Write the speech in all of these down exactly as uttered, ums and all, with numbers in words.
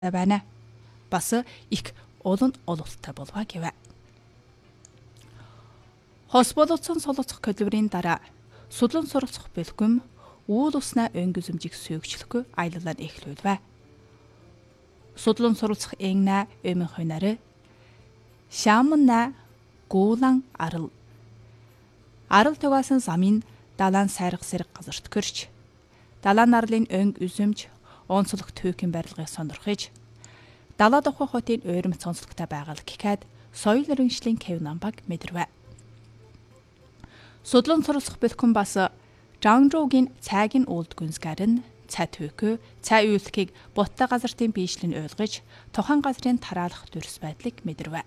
байна. Бас их олон ололттой болваа гэвэ. Хос боловсон солоцох хөдөлмөрийн дараа судлан суралцах бэлгэм үйл уснаа өнгөзөмжийг сөөгчлөхгүй аялалаа эхлүүлвэ. Судлан суралцах энгнэ эмэн хойнарэ шамна гуулан арал арал тугаасан замын далаан сайрах сэрэг газарт гэрч далаан арлын өнг үзэмж онцлог төвийн барилгыг сонирхож далаа дохой хотын ойрмц онцлогтой байгаал гэхэд соёл өргөншлийн Кев Намбаг мэдэрвэ. Судлан суралцах бэлхэн бас Жангжуугийн цайгийн уулд гүнзгарын цай төвкөө цай үйлдэлхийг буттай газартын биешлэн ойлгож тухайн газрын тараалах дүрс байдлыг мэдэрвэ.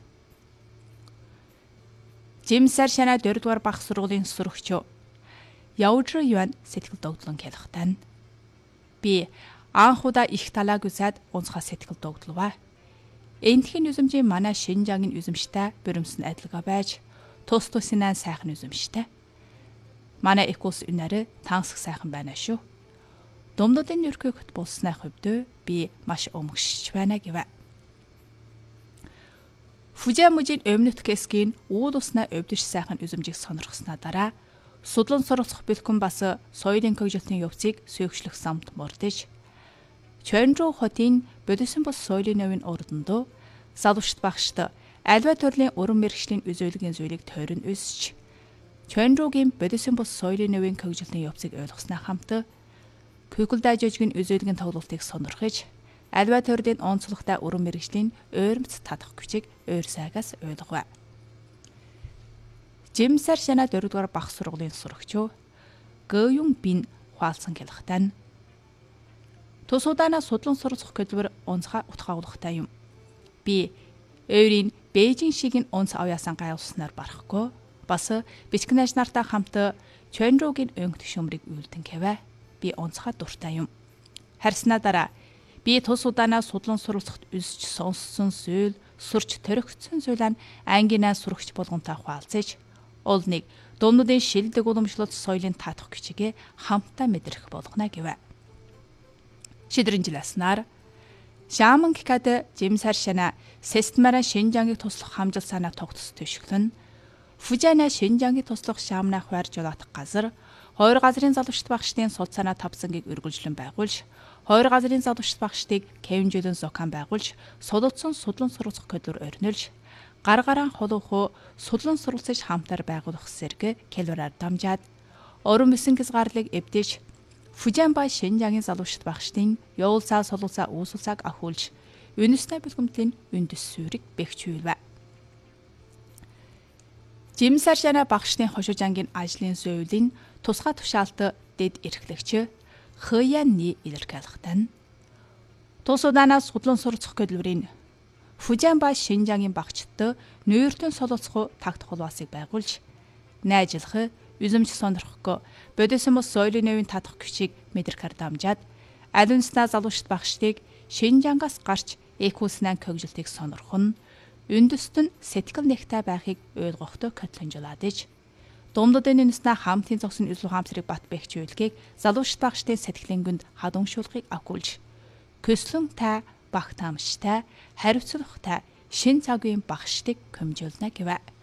Жимсар шана дөрөвдүгээр бага сургуулийн сурагч Явж Юан сэтгэл догдлон хэлэхтэн. Би анхудаа их талааг үзээд унцхаа сэтгэл догдлова. Эндхийн үзэмжийн манай Шинжангийн үзэмжтэй бүрэмсэн адилгаа байж тус тусынаа сайхан үзэмжтэй. Манай экос үнээрээ тансаг сайхан байна шүү. Думдуудын өрхөөхт болсны хувьд би маш өмгшиж байна гэвэ. Фужиамужийн өмнөд хэсгийн уул уснаа өвдөж сайхан үзэмжийг сонирхснаа дараа судлан суралцах бэлхэн бас соёлын хөгжилтийн явцыг сөөгчлөх самт мордож Чонжуу хотын бодисон бос соёлын новын урдандоо салвшт багшд альва төрлийн уран мэргэжлийн үзүүлгийн зүйлийг тойрон өсч Чонжуугийн бодисон бос соёлын новын хөгжилтийн явцыг ойлгосноо хамт Кюклда жижигэн үзүүлгийн тоглолтыг сонирхож альва төрлийн онцлогтой уран мэргэжлийн ойрмц татах хүчийг ойр сайгаас ойлгов. Жимсар шана дөрөвдүгээр бага сургуулийн сурагч Гэюн Бин хуалцсан хэлэхтэн. Тус удаанаа судлан суралцах хөдөлмөр онцгой утгаагуулгатай юм. Би ойрын Бээжин шигийн онц авьяасан гайвуулснаар барахгүй бас бичгнэж нартай хамт Чонжуугийн өнгө төшөмрийг үйлдэн гэвэ. Би онцгой дуртай юм. Харснаа дараа би тус удаанаа судлан суралцахад үзэж сонссон зүйл, сурч төрөгцсөн зүйлээ ангинаа сурагч болгонтой хуалцаж олныг дундуудын шилдэг уламжлалт соёлын таатах гिचгээ хамтаа мэдрэх болгоно гэвэ. Шидрэн жиласнаар Шаман гикад Жимсар шана Сестмара Шинжангийг туслах хамжил санаа тогтс төшөглөн Фужана Шинжангийг туслах Шамна хваар жолоодох газар хоёр газрын залуучт багшдын суд санаа тавцангийг үргэлжлэн байгуулж хоёр газрын залуучт багшдыг Кевинжөлөн Зокан байгуулж судалсан судлан суралцах хөдөлмөр орнилж гар гараан холоохоо судлан суралцаж хамтаар байгуулах зэрэг Келвараар дамжаад орон мэсэнгис гарлыг эвдэж Фужанба Шинжангийн залуучт багшдын явуулсаа солуулсаа үүсэлцааг ахуулж Юнеско бүлгэмтлийн үндэс суурийг бэхжүүлвэ. Жимсар шана багшдын хошижангийн ажлын зөвлөлийн тусгай тушаалт дэд эрхлэгч Хаяны илэрхийлэхтэн. Тус удаанаа судлан суралцах хөдөлмөрийн Фужанба Шинжангийн багчдад нүүртэн солилцох тагт холбоосыг байгуулж найжлах үзэмж сонирхох бодисон бос соёлын новын татах хүчийг мэдрэхэр дамжаад алинснаа залуучт багшдыг Шинжангаас гарч экоснан хөгжилтийг сонирхох нь үндэст нь сэтгэл нэгтэй байхыг ойлгохтой котлонжуулаад Думдуудын үндэснээ хамтын зогсон үзлүү хаамсрыг бат бэхжүүлгийг залуучт багшдын сэтгэлийн гүнд хадууншуулахыг агуулж көслөн та багтаамжтай хариуцлагатай шин цагийн багшдыг хөмжүүлнэ гэвэ.